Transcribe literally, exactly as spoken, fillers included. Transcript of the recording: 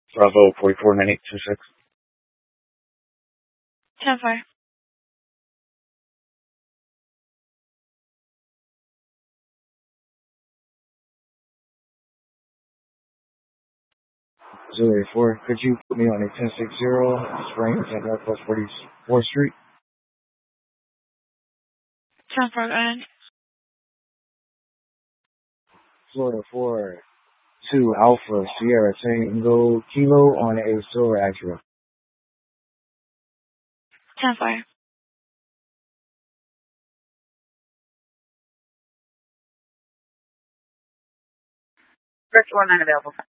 Bravo four four nine eight two six. ten four. Zero eight four, could you put me on a ten six zero Springs at Northwest forty-fourth Street? ten four, go ahead. Florida four two Alpha Sierra Tango Kilo on a silver Acura. ten four. First one nine available.